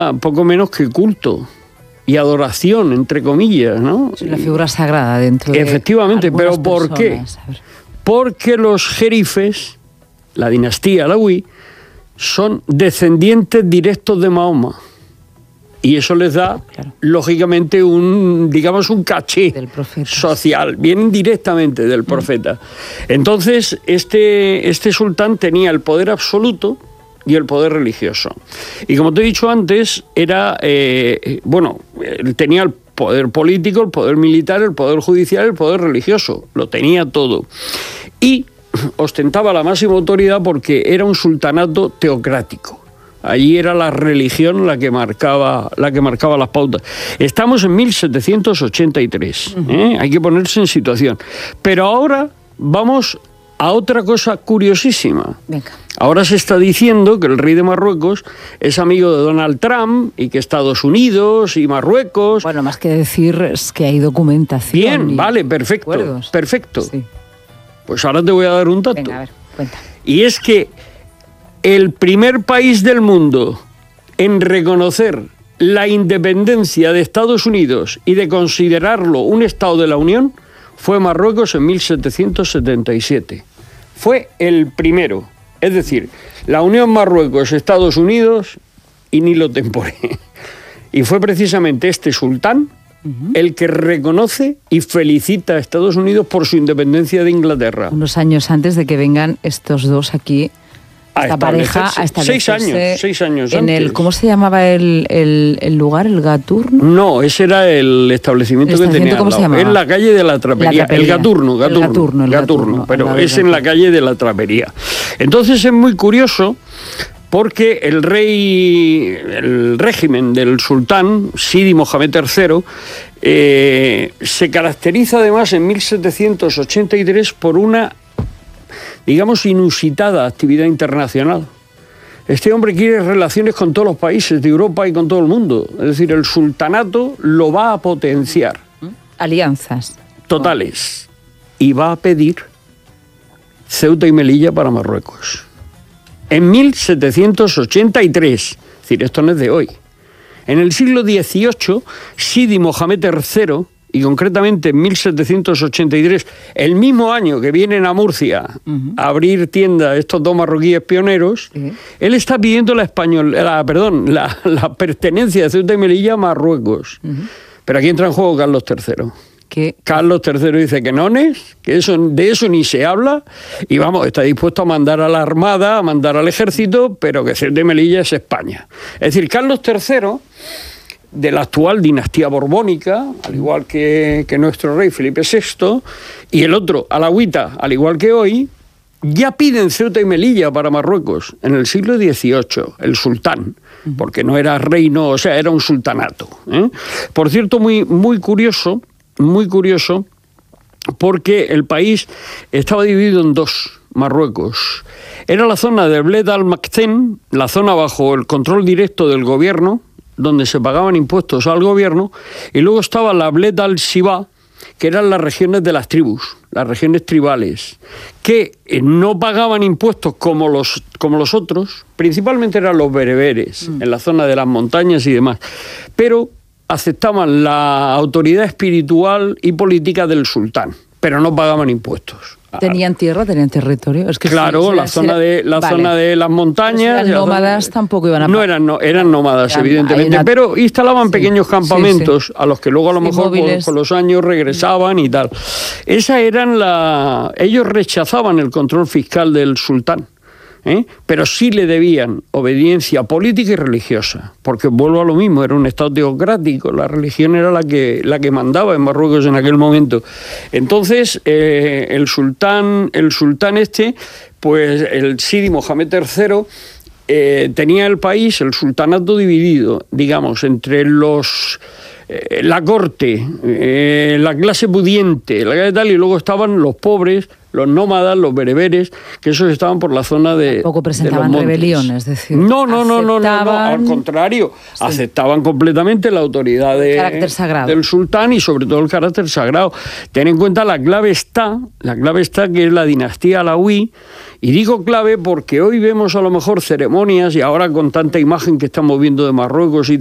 poco menos que culto y adoración, entre comillas, ¿no? Es la figura sagrada dentro de Efectivamente, pero ¿por qué? Porque los jerifes, la dinastía alauí, son descendientes directos de Mahoma. Y eso les da, lógicamente, un caché social, vienen directamente del profeta. Entonces, este sultán tenía el poder absoluto y el poder religioso. Y como te he dicho antes, era, él tenía el poder político, el poder militar, el poder judicial, el poder religioso, lo tenía todo. Y ostentaba la máxima autoridad porque era un sultanato teocrático. Allí era la religión la que marcaba las pautas. Estamos en 1783, hay que ponerse en situación. Pero ahora vamos a otra cosa curiosísima. Venga. Ahora se está diciendo que el rey de Marruecos es amigo de Donald Trump y que Estados Unidos y Marruecos... Bueno, más que decir es que hay documentación. Bien, vale, perfecto, acuerdos. Perfecto. Sí. Pues ahora te voy a dar un dato. Venga, a ver, cuenta. Y es que el primer país del mundo en reconocer la independencia de Estados Unidos y de considerarlo un Estado de la Unión fue Marruecos en 1777. Fue el primero. Es decir, la Unión Marruecos-Estados Unidos y ni lo temporé. Y fue precisamente este sultán el que reconoce y felicita a Estados Unidos por su independencia de Inglaterra. Unos años antes de que vengan estos dos aquí, esta pareja, a establecerse 6 años en antes. el, ¿cómo se llamaba el lugar? ¿El Gaturno? No, ese era el establecimiento que tenía ¿Cómo se llamaba? en la calle de la Trapería. El Gaturno, pero es en la calle de la Trapería. Entonces es muy curioso porque el régimen del sultán, Sidi Mohamed III, se caracteriza además en 1783 por una, digamos, inusitada actividad internacional. Este hombre quiere relaciones con todos los países de Europa y con todo el mundo. Es decir, el sultanato lo va a potenciar. Alianzas. Totales. Y va a pedir Ceuta y Melilla para Marruecos. En 1783. Es decir, esto no es de hoy. En el siglo XVIII, Sidi Mohamed III, y concretamente en 1783, el mismo año que vienen a Murcia a abrir tienda estos dos marroquíes pioneros, él está pidiendo la pertenencia de Ceuta y Melilla a Marruecos. Pero aquí entra en juego Carlos III. ¿Qué? Carlos III dice que no, que de eso ni se habla, y vamos, está dispuesto a mandar a la Armada, a mandar al Ejército, pero que Ceuta y Melilla es España. Es decir, Carlos III, de la actual dinastía borbónica, al igual que nuestro rey Felipe VI, y el otro, alauita, al igual que hoy, ya piden Ceuta y Melilla para Marruecos en el siglo XVIII, el sultán, porque no era reino, o sea, era un sultanato. Por cierto, muy curioso, porque el país estaba dividido en dos, Marruecos. Era la zona de Bled al-Makten, la zona bajo el control directo del gobierno, donde se pagaban impuestos al gobierno, y luego estaba la Bled al-Siba, que eran las regiones de las tribus, las regiones tribales, que no pagaban impuestos como los otros, principalmente eran los bereberes, en la zona de las montañas y demás, pero aceptaban la autoridad espiritual y política del sultán, pero no pagaban impuestos. ¿Tenían tierra, tenían territorio? Es que claro, sí, la zona de las montañas. Los nómadas tampoco iban a... No eran nómadas, evidentemente, pero instalaban pequeños campamentos a los que luego a lo mejor con los años regresaban y tal. Ellos rechazaban el control fiscal del sultán. Pero sí le debían obediencia política y religiosa, porque vuelvo a lo mismo, era un estado teocrático, la religión era la que mandaba en Marruecos en aquel momento. Entonces el sultán pues el Sidi Mohamed III tenía el país, el sultanato dividido, digamos, entre los la corte, la clase pudiente, la clase tal, y luego estaban los pobres, los nómadas, los bereberes, que esos estaban por la zona de tampoco presentaban rebeliones, es decir, no, al contrario, sí, aceptaban completamente la autoridad del sultán y sobre todo el carácter sagrado. Ten en cuenta la clave está que es la dinastía alauí, y digo clave porque hoy vemos a lo mejor ceremonias, y ahora con tanta imagen que estamos viendo de Marruecos y